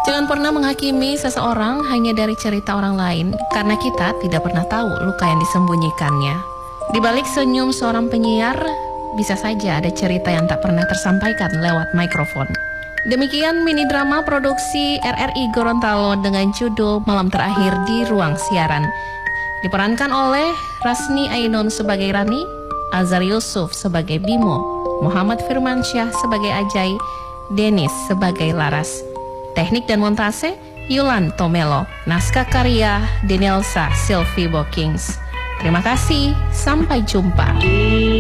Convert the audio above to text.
Jangan pernah menghakimi seseorang hanya dari cerita orang lain, karena kita tidak pernah tahu luka yang disembunyikannya. Di balik senyum seorang penyiar, bisa saja ada cerita yang tak pernah tersampaikan lewat mikrofon. Demikian mini drama produksi RRI Gorontalo dengan judul Malam Terakhir di Ruang Siaran. Diperankan oleh Rasni Ainun sebagai Rani, Azhar Yusuf sebagai Bimo, Muhammad Firmansyah sebagai Ajay, Dennis sebagai Laras. Teknik dan montase Yulan Tomelo. Naskah karya Denelsa Sylvie Bokings. Terima kasih, sampai jumpa.